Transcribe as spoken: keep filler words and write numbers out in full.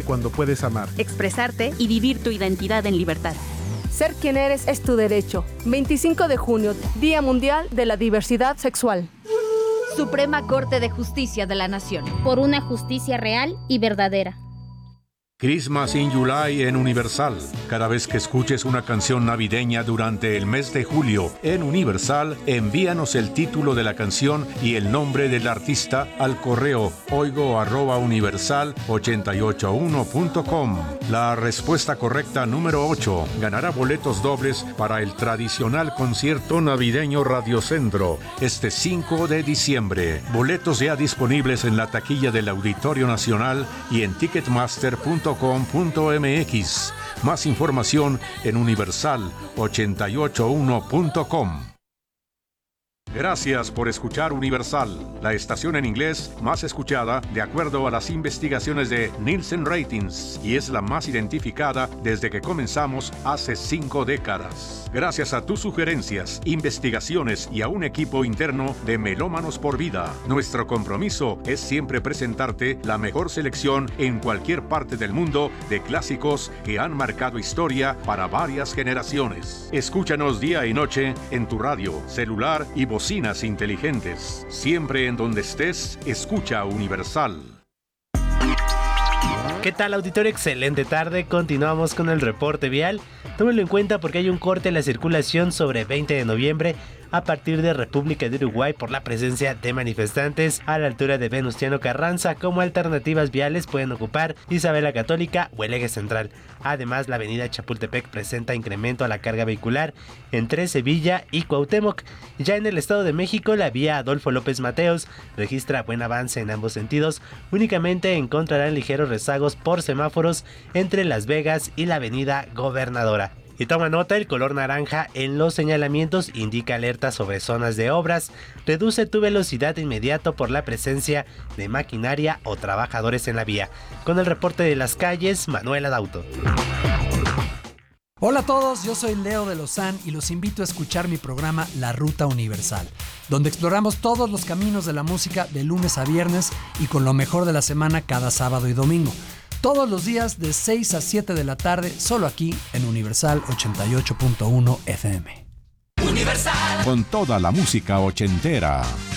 cuando puedes amar. Expresarte y vivir tu identidad en libertad. Ser quien eres es tu derecho. veinticinco de junio, Día Mundial de la Diversidad Sexual. Suprema Corte de Justicia de la Nación. Por una justicia real y verdadera. Christmas in July en Universal. Cada vez que escuches una canción navideña durante el mes de julio en Universal, envíanos el título de la canción y el nombre del artista al correo oigo arroba universal ochenta y ocho uno punto com. La respuesta correcta número ocho ganará boletos dobles para el tradicional concierto navideño Radio Centro este cinco de diciembre. Boletos ya disponibles en la taquilla del Auditorio Nacional y en ticketmaster punto com punto m x. Más información en universal ochenta y ocho uno punto com. Gracias por escuchar Universal, la estación en inglés más escuchada de acuerdo a las investigaciones de Nielsen Ratings, y es la más identificada desde que comenzamos hace cinco décadas. Gracias a tus sugerencias, investigaciones y a un equipo interno de Melómanos por Vida, nuestro compromiso es siempre presentarte la mejor selección en cualquier parte del mundo de clásicos que han marcado historia para varias generaciones. Escúchanos día y noche en tu radio, celular y bocinas inteligentes. Siempre en donde estés, escucha Universal. ¿Qué tal, auditorio? Excelente tarde. Continuamos con el reporte vial. Tómenlo en cuenta porque hay un corte en la circulación sobre veinte de noviembre a partir de República de Uruguay por la presencia de manifestantes a la altura de Venustiano Carranza. Como alternativas viales pueden ocupar Isabel la Católica o el eje central. Además, la avenida Chapultepec presenta incremento a la carga vehicular entre Sevilla y Cuauhtémoc. Ya en el Estado de México, la vía Adolfo López Mateos registra buen avance en ambos sentidos. Únicamente encontrarán ligeros rezagos por semáforos entre Las Vegas y la avenida Gobernadora. Y toma nota, el color naranja en los señalamientos indica alerta sobre zonas de obras. Reduce tu velocidad de inmediato por la presencia de maquinaria o trabajadores en la vía. Con el reporte de las calles, Manuel Adauto. Hola a todos, yo soy Leo de Lozán y los invito a escuchar mi programa La Ruta Universal, donde exploramos todos los caminos de la música de lunes a viernes y con lo mejor de la semana cada sábado y domingo. Todos los días de seis a siete de la tarde, solo aquí en Universal ochenta y ocho punto uno F M. Universal. Con toda la música ochentera.